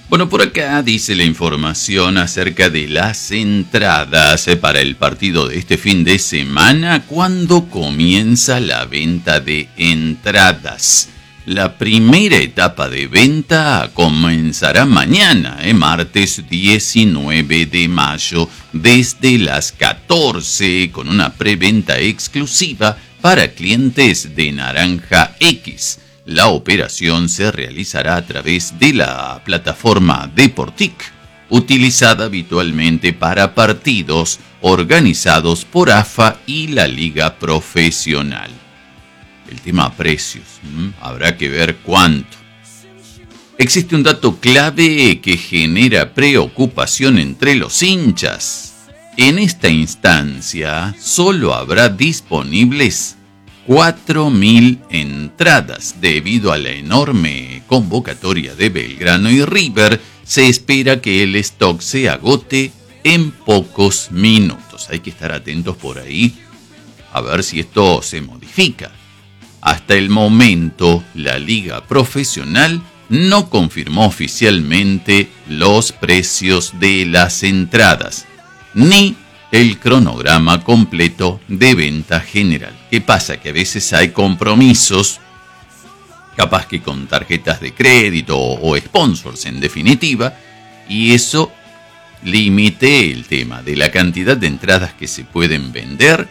Bueno, por acá dice la información acerca de las entradas para el partido de este fin de semana, cuando comienza la venta de entradas. La primera etapa de venta comenzará mañana, martes 19 de mayo, desde las 14, con una preventa exclusiva para clientes de Naranja X. La operación se realizará a través de la plataforma Deportic, utilizada habitualmente para partidos organizados por AFA y la Liga Profesional. El tema precios, habrá que ver cuánto. Existe un dato clave que genera preocupación entre los hinchas. En esta instancia solo habrá disponibles 4.000 entradas. Debido a la enorme convocatoria de Belgrano y River, se espera que el stock se agote en pocos minutos. Hay que estar atentos por ahí a ver si esto se modifica. Hasta el momento, la Liga Profesional no confirmó oficialmente los precios de las entradas, ni el cronograma completo de venta general. ¿Qué pasa? Que a veces hay compromisos, capaz que con tarjetas de crédito o sponsors en definitiva, y eso limite el tema de la cantidad de entradas que se pueden vender,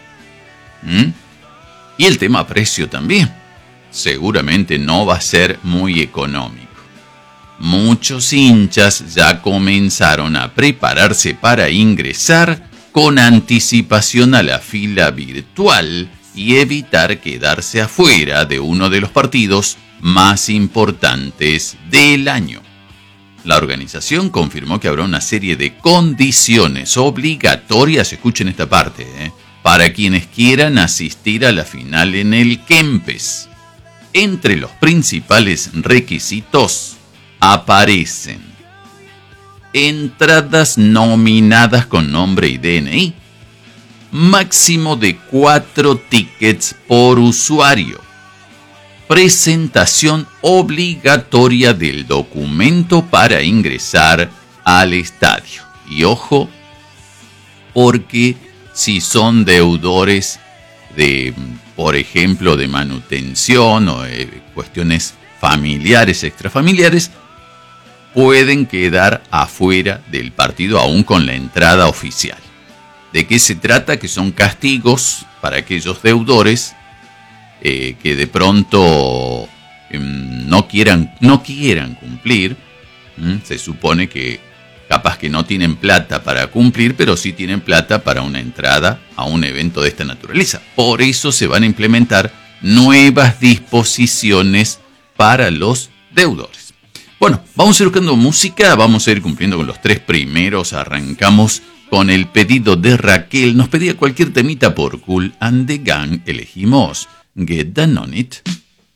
y el tema precio también. Seguramente no va a ser muy económico. Muchos hinchas ya comenzaron a prepararse para ingresar con anticipación a la fila virtual y evitar quedarse afuera de uno de los partidos más importantes del año. La organización confirmó que habrá una serie de condiciones obligatorias, escuchen esta parte, para quienes quieran asistir a la final en el Kempes. Entre los principales requisitos aparecen entradas nominadas con nombre y DNI, máximo de 4 tickets por usuario, presentación obligatoria del documento para ingresar al estadio. Y ojo, porque si son deudores de, por ejemplo, de manutención o cuestiones familiares, extrafamiliares, pueden quedar afuera del partido aún con la entrada oficial. ¿De qué se trata? Que son castigos para aquellos deudores que de pronto no quieran cumplir. Se supone que capaz que no tienen plata para cumplir, pero sí tienen plata para una entrada a un evento de esta naturaleza. Por eso se van a implementar nuevas disposiciones para los deudores. Bueno, vamos a ir buscando música, vamos a ir cumpliendo con los 3 primeros. Arrancamos con el pedido de Raquel. Nos pedía cualquier temita por Kool and the Gang. Elegimos Get Down on It.